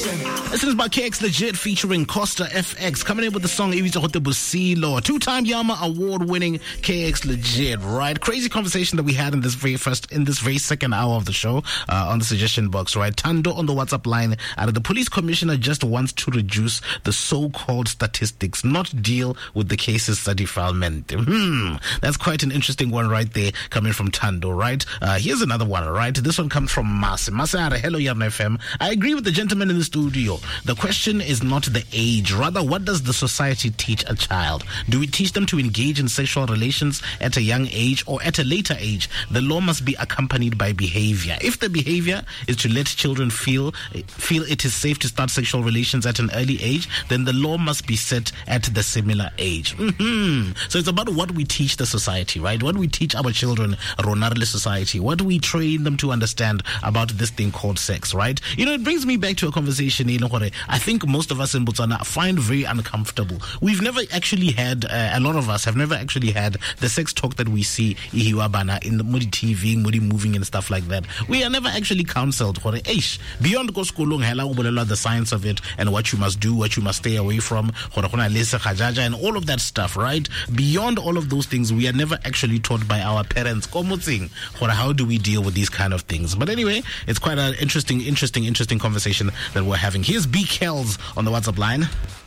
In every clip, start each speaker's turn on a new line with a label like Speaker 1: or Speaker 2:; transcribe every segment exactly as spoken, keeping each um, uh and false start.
Speaker 1: This is by K X Legit featuring Costa F X, coming in with the song Ibitsa Busilo. Two-time Yama award-winning K X Legit, right? Crazy conversation that we had in this very first, in this very second hour of the show, uh, on the suggestion box, right? Tando on the WhatsApp line, uh, the police commissioner just wants to reduce the so-called statistics, not deal with the cases that defilement. Hmm, that's quite an interesting one right there, coming from Tando, right? Uh, here's another one, right? This one comes from Mas. Mas, hello, Yarn F M. I agree with the gentleman in the studio. The question is not the age. Rather, what does the society teach a child? Do we teach them to engage in sexual relations at a young age or at a later age? The law must be accompanied by behavior. If the behavior is to let children feel feel it is safe to start sexual relations at an early age, then the law must be set at the similar age. Mm-hmm. So it's about what we teach the society, right? What we teach our children, Ronarle society. What do we train them to understand about this thing called sex, right? You know, it brings me back to a conversation, you know, what I think most of us in Botswana find very uncomfortable. We've never actually had, uh, a lot of us have never actually had the sex talk that we see Ihiwabana in the Moody T V, Moody moving and stuff like that. We are never actually counseled for it. Beyond the science of it and what you must do, what you must stay away from, and all of that stuff, right? Beyond all of those things, we are never actually taught by our parents how do we deal with these kind of things. But anyway, it's quite an interesting, interesting, interesting conversation that we're having. Here's B. Kells on the WhatsApp line.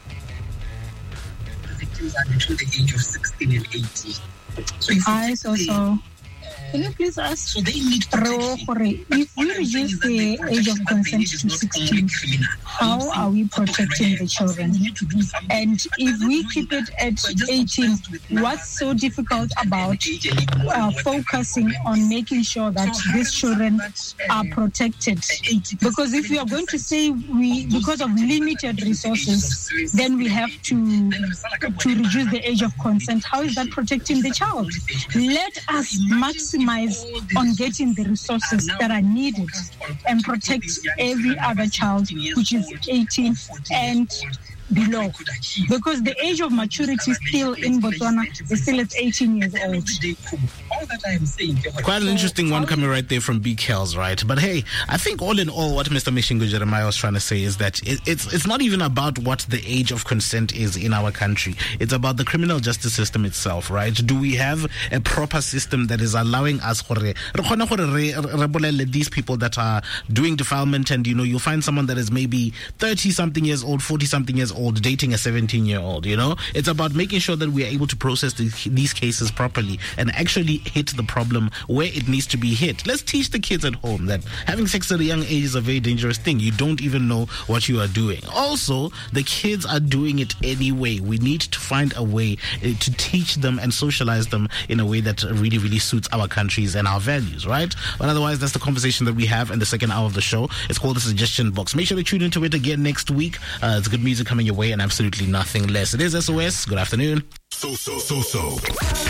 Speaker 2: The victims are between the age of sixteen and eighteen. So if
Speaker 3: Hi, so so. Can you please ask,
Speaker 2: so they need protection.
Speaker 3: If we reduce the age of consent to sixteen, how are we protecting the children? And if we keep it at eighteen, what's so difficult about uh, focusing on making sure that these children are protected? Because if we are going to say we, because of limited resources, then we have to, to reduce the age of consent, how is that protecting the child? Let us maximize on getting the resources that are needed and protect every other child, which is eighteen and below, because the age of maturity still in Botswana is still at eighteen years old.
Speaker 1: Quite an interesting one coming right there from B. Kells, right? But hey, I think all in all, what Mister Mishingo Jeremiah was trying to say is that it, it's it's not even about what the age of consent is in our country. It's about the criminal justice system itself, right? Do we have a proper system that is allowing us these people that are doing defilement, and you know, you'll find someone that is maybe thirty something years old, forty something years old, dating a seventeen year old, you know? It's about making sure that we are able to process the, these cases properly and actually hit the problem where it needs to be hit. Let's teach the kids at home that having sex at a young age is a very dangerous thing. You don't even know what you are doing. Also, the kids are doing it anyway. We need to find a way uh, to teach them and socialize them in a way that really, really suits our countries and our values, right? But otherwise, that's the conversation that we have in the second hour of the show. It's called the Suggestion Box. Make sure to tune into it again next week. Uh, it's good music coming your way and absolutely nothing less. It is S O S. Good afternoon.
Speaker 4: So, so, so, so.